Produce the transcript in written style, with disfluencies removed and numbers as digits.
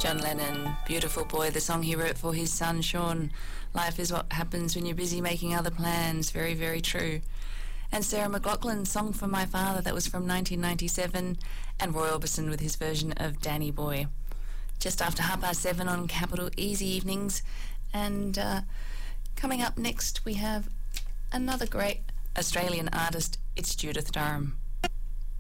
John Lennon, Beautiful Boy, the song he wrote for his son Sean. Life is what happens when you're busy making other plans. Very, very true. And Sarah McLachlan's Song for My Father, that was from 1997, and Roy Orbison with his version of Danny Boy. Just after 7:30 on Capital Easy Evenings. And coming up next, we have another great Australian artist. It's Judith Durham.